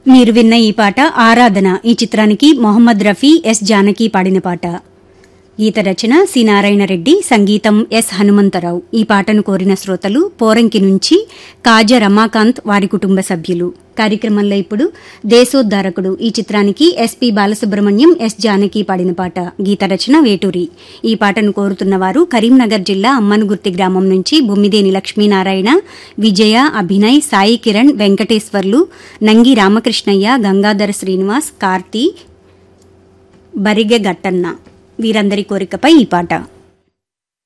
మీరు విన్న ఈ పాట ఆరాధన ఈ చిత్రానికి మొహమ్మద్ రఫీ ఎస్ జానకి పాడిన పాట. గీత రచన సి నారాయణ రెడ్డి, సంగీతం ఎస్ హనుమంతరావు. ఈ పాటను కోరిన శ్రోతలు పోరంకి నుంచి కాజ రమాకాంత్, వారి కుటుంబ సభ్యులు. కార్యక్రమంలో ఇప్పుడు దేశోద్ధారకుడు ఈ చిత్రానికి ఎస్పి బాలసుబ్రహ్మణ్యం ఎస్ జానకి పాడిన పాట. గీత రచన వేటూరి. ఈ పాటను కోరుతున్న వారు కరీంనగర్ జిల్లా అమ్మనుగుర్తి గ్రామం నుంచి బొమ్మిదేని లక్ష్మీనారాయణ, విజయ, అభినయ్, సాయి కిరణ్, వెంకటేశ్వర్లు, నంగి రామకృష్ణయ్య, గంగాధర శ్రీనివాస్, కార్తీ, బరిగె గట్టన్న వీరందరి కోరికపై ఈ పాట.